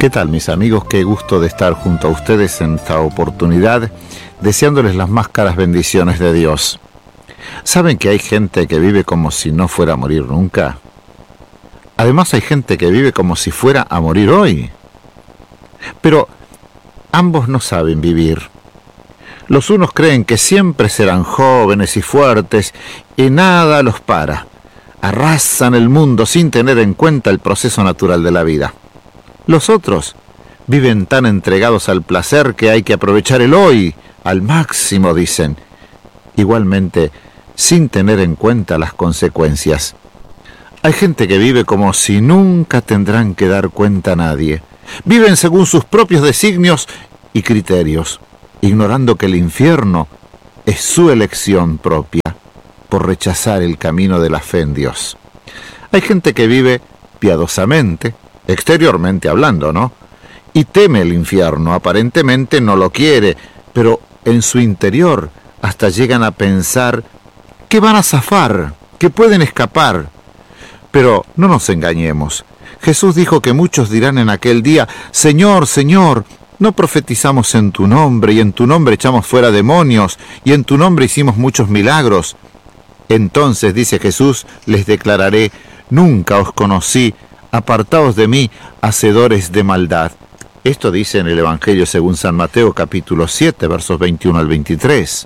¿Qué tal, mis amigos? Qué gusto de estar junto a ustedes en esta oportunidad, deseándoles las más caras bendiciones de Dios. ¿Saben que hay gente que vive como si no fuera a morir nunca? Además hay gente que vive como si fuera a morir hoy. Pero ambos no saben vivir. Los unos creen que siempre serán jóvenes y fuertes y nada los para. Arrasan el mundo sin tener en cuenta el proceso natural de la vida. Los otros viven tan entregados al placer que hay que aprovechar el hoy al máximo, dicen. Igualmente, sin tener en cuenta las consecuencias. Hay gente que vive como si nunca tendrán que dar cuenta a nadie. Viven según sus propios designios y criterios, ignorando que el infierno es su elección propia por rechazar el camino de la fe en Dios. Hay gente que vive piadosamente, exteriormente hablando, ¿no? Y teme el infierno, aparentemente no lo quiere, pero en su interior hasta llegan a pensar que van a zafar, que pueden escapar. Pero no nos engañemos. Jesús dijo que muchos dirán en aquel día: Señor, Señor, ¿no profetizamos en tu nombre, y en tu nombre echamos fuera demonios, y en tu nombre hicimos muchos milagros? Entonces, dice Jesús, les declararé: nunca os conocí, apartaos de mí, hacedores de maldad. Esto dice en el Evangelio según San Mateo, capítulo 7, versos 21 al 23.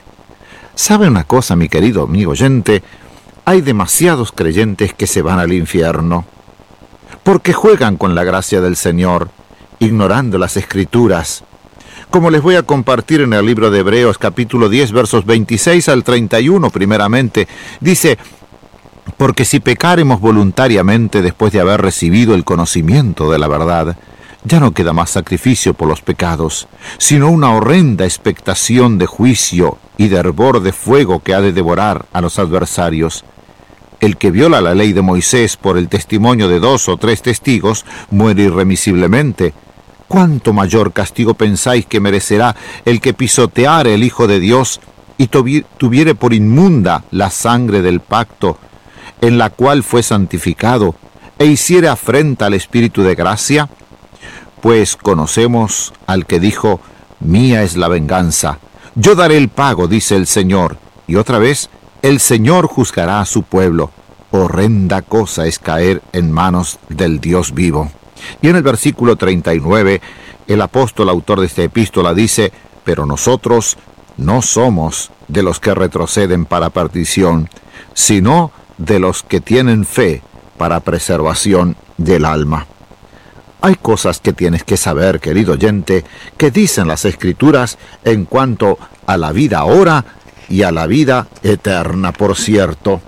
¿Sabe una cosa, mi querido amigo oyente? Hay demasiados creyentes que se van al infierno, porque juegan con la gracia del Señor, ignorando las Escrituras. Como les voy a compartir en el libro de Hebreos, capítulo 10, versos 26 al 31, primeramente, dice: porque si pecáremos voluntariamente después de haber recibido el conocimiento de la verdad, ya no queda más sacrificio por los pecados, sino una horrenda expectación de juicio y de hervor de fuego que ha de devorar a los adversarios. El que viola la ley de Moisés por el testimonio de 2 o 3 testigos muere irremisiblemente. ¿Cuánto mayor castigo pensáis que merecerá el que pisoteare el Hijo de Dios y tuviere por inmunda la sangre del pacto, en la cual fue santificado, e hiciere afrenta al Espíritu de gracia? Pues conocemos al que dijo: mía es la venganza, yo daré el pago, dice el Señor. Y otra vez, el Señor juzgará a su pueblo. Horrenda cosa es caer en manos del Dios vivo. Y en el versículo 39, el apóstol autor de esta epístola dice: pero nosotros no somos de los que retroceden para perdición, sino de los que tienen fe para preservación del alma. Hay cosas que tienes que saber, querido oyente, que dicen las Escrituras en cuanto a la vida ahora y a la vida eterna, por cierto.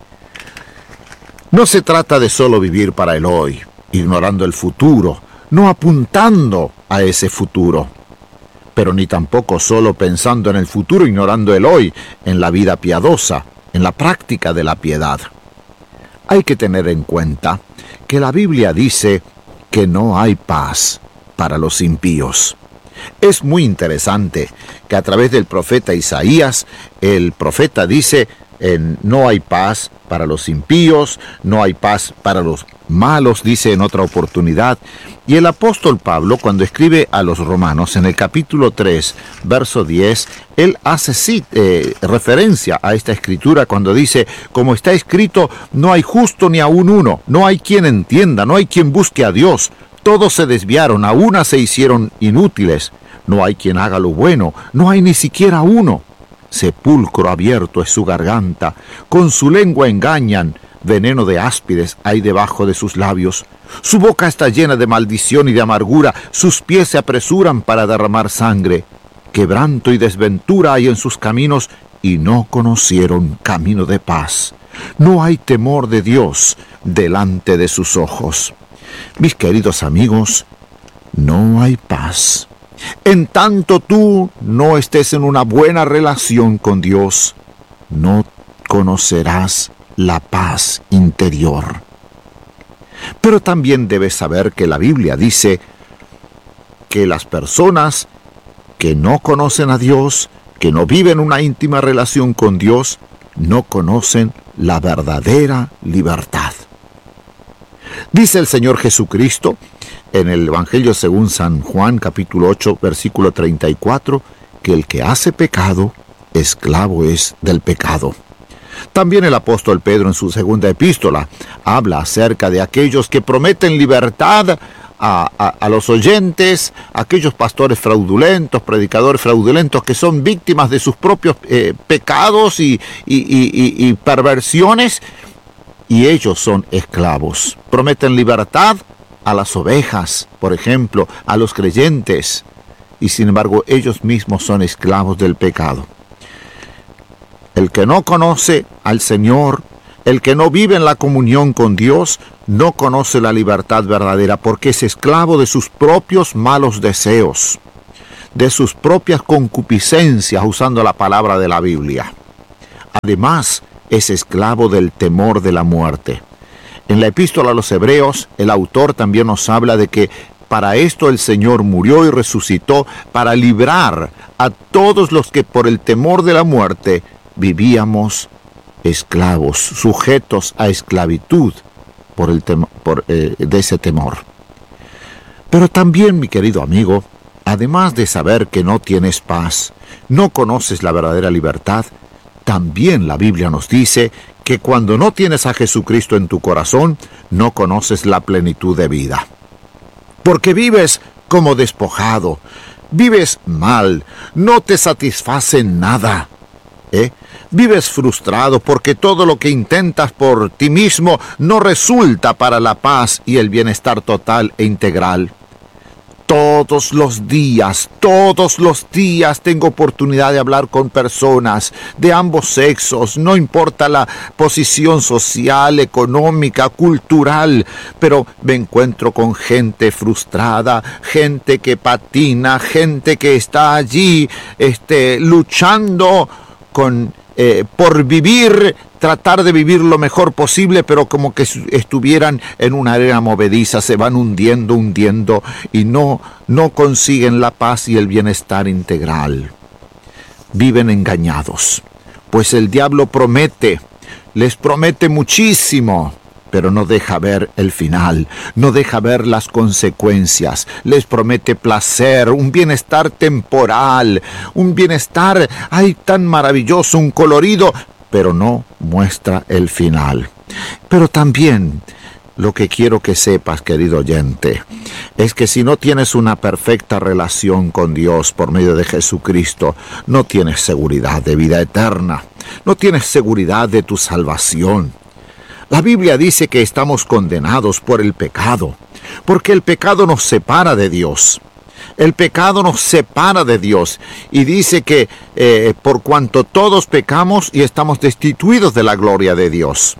No se trata de solo vivir para el hoy, ignorando el futuro, no apuntando a ese futuro, pero ni tampoco solo pensando en el futuro, ignorando el hoy, en la vida piadosa, en la práctica de la piedad. Hay que tener en cuenta que la Biblia dice que no hay paz para los impíos. Es muy interesante que a través del profeta Isaías, el profeta dice: no hay paz para los impíos, no hay paz para los malos, dice en otra oportunidad. Y el apóstol Pablo, cuando escribe a los romanos, en el capítulo 3, verso 10, él hace referencia a esta escritura cuando dice: como está escrito, no hay justo ni aun uno, no hay quien entienda, no hay quien busque a Dios. Todos se desviaron, a una se hicieron inútiles. No hay quien haga lo bueno, no hay ni siquiera uno. Sepulcro abierto es su garganta, con su lengua engañan, veneno de áspides hay debajo de sus labios. Su boca está llena de maldición y de amargura, sus pies se apresuran para derramar sangre. Quebranto y desventura hay en sus caminos, y no conocieron camino de paz. No hay temor de Dios delante de sus ojos. Mis queridos amigos, no hay paz. En tanto tú no estés en una buena relación con Dios, no conocerás la paz interior. Pero también debes saber que la Biblia dice que las personas que no conocen a Dios, que no viven una íntima relación con Dios, no conocen la verdadera libertad. Dice el Señor Jesucristo en el Evangelio según San Juan, capítulo 8, versículo 34, que el que hace pecado, esclavo es del pecado. También el apóstol Pedro en su segunda epístola habla acerca de aquellos que prometen libertad a los oyentes, aquellos pastores fraudulentos, predicadores fraudulentos que son víctimas de sus propios pecados y perversiones, y ellos son esclavos. Prometen libertad a las ovejas, por ejemplo, a los creyentes, y sin embargo ellos mismos son esclavos del pecado. El que no conoce al Señor, el que no vive en la comunión con Dios, no conoce la libertad verdadera, porque es esclavo de sus propios malos deseos, de sus propias concupiscencias, usando la palabra de la Biblia. Además, es esclavo del temor de la muerte. En la epístola a los Hebreos, el autor también nos habla de que para esto el Señor murió y resucitó, para librar a todos los que por el temor de la muerte vivíamos esclavos, sujetos a esclavitud de ese temor. Pero también, mi querido amigo, además de saber que no tienes paz, no conoces la verdadera libertad, también la Biblia nos dice que cuando no tienes a Jesucristo en tu corazón, no conoces la plenitud de vida. Porque vives como despojado, vives mal, no te satisface nada. Vives frustrado porque todo lo que intentas por ti mismo no resulta para la paz y el bienestar total e integral. Todos los días tengo oportunidad de hablar con personas de ambos sexos, no importa la posición social, económica, cultural, pero me encuentro con gente frustrada, gente que patina, gente que está allí luchando por vivir, tratar de vivir lo mejor posible, pero como que estuvieran en una arena movediza, se van hundiendo y no consiguen la paz y el bienestar integral. Viven engañados, pues el diablo les promete muchísimo, pero no deja ver el final, no deja ver las consecuencias. Les promete placer, un bienestar temporal, un bienestar tan maravilloso, un colorido, pero no muestra el final. Pero también lo que quiero que sepas, querido oyente, es que si no tienes una perfecta relación con Dios por medio de Jesucristo, no tienes seguridad de vida eterna, no tienes seguridad de tu salvación. La Biblia dice que estamos condenados por el pecado, porque el pecado nos separa de Dios. El pecado nos separa de Dios y dice que por cuanto todos pecamos y estamos destituidos de la gloria de Dios.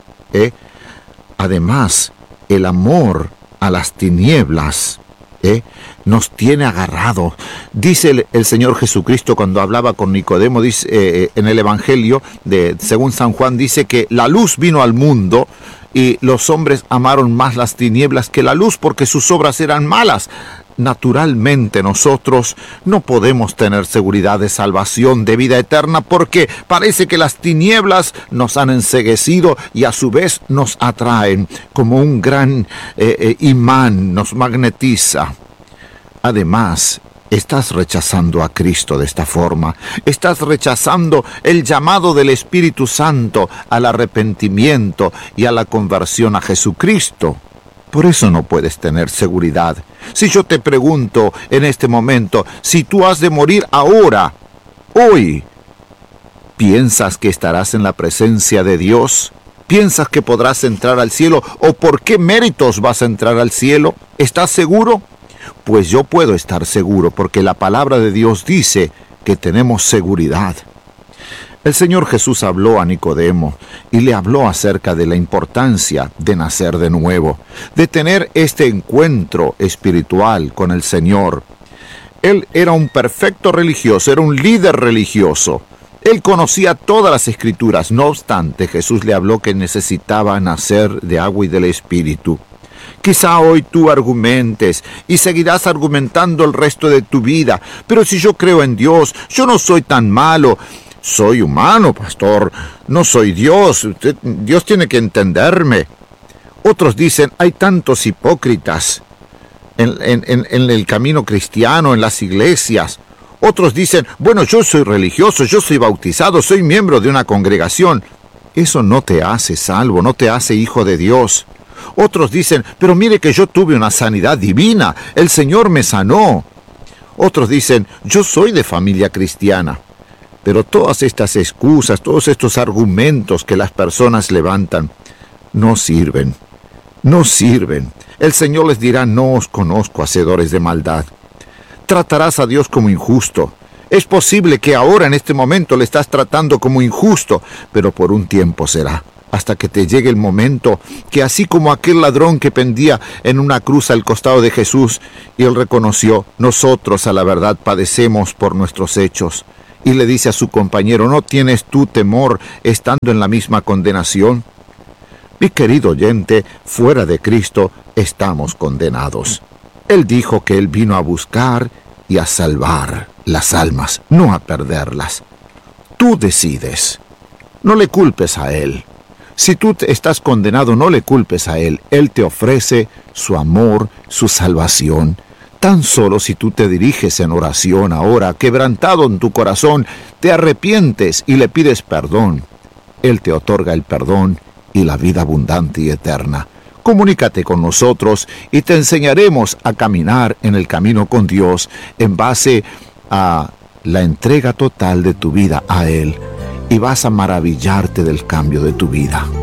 Además, el amor a las tinieblas nos tiene agarrado. Dice el Señor Jesucristo cuando hablaba con Nicodemo, dice, en el Evangelio según San Juan, dice que la luz vino al mundo y los hombres amaron más las tinieblas que la luz porque sus obras eran malas. Naturalmente nosotros no podemos tener seguridad de salvación, de vida eterna, porque parece que las tinieblas nos han enceguecido y a su vez nos atraen como un gran imán, nos magnetiza. Además, estás rechazando a Cristo de esta forma. Estás rechazando el llamado del Espíritu Santo al arrepentimiento y a la conversión a Jesucristo. Por eso no puedes tener seguridad. Si yo te pregunto en este momento, si tú has de morir ahora, hoy, ¿piensas que estarás en la presencia de Dios? ¿Piensas que podrás entrar al cielo? ¿O por qué méritos vas a entrar al cielo? ¿Estás seguro? Pues yo puedo estar seguro porque la palabra de Dios dice que tenemos seguridad. El Señor Jesús habló a Nicodemo y le habló acerca de la importancia de nacer de nuevo, de tener este encuentro espiritual con el Señor. Él era un perfecto religioso, era un líder religioso. Él conocía todas las Escrituras, no obstante, Jesús le habló que necesitaba nacer de agua y del Espíritu. Quizá hoy tú argumentes y seguirás argumentando el resto de tu vida, pero si yo creo en Dios, yo no soy tan malo. Soy humano, pastor, no soy Dios. Dios tiene que entenderme. Otros dicen, hay tantos hipócritas en el camino cristiano, en las iglesias. Otros dicen, bueno, yo soy religioso, yo soy bautizado, soy miembro de una congregación. Eso no te hace salvo, no te hace hijo de Dios. Otros dicen, pero mire que yo tuve una sanidad divina, el Señor me sanó. Otros dicen, yo soy de familia cristiana. Pero todas estas excusas, todos estos argumentos que las personas levantan, no sirven. No sirven. El Señor les dirá, no os conozco, hacedores de maldad. Tratarás a Dios como injusto. Es posible que ahora en este momento le estás tratando como injusto, pero por un tiempo será, hasta que te llegue el momento que así como aquel ladrón que pendía en una cruz al costado de Jesús, y él reconoció, nosotros a la verdad padecemos por nuestros hechos, y le dice a su compañero, ¿no tienes tú temor estando en la misma condenación? Mi querido oyente, fuera de Cristo estamos condenados. Él dijo que Él vino a buscar y a salvar las almas, no a perderlas. Tú decides. No le culpes a Él. Si tú estás condenado, no le culpes a Él. Él te ofrece su amor, su salvación. Tan solo si tú te diriges en oración ahora, quebrantado en tu corazón, te arrepientes y le pides perdón. Él te otorga el perdón y la vida abundante y eterna. Comunícate con nosotros y te enseñaremos a caminar en el camino con Dios en base a la entrega total de tu vida a Él, y vas a maravillarte del cambio de tu vida.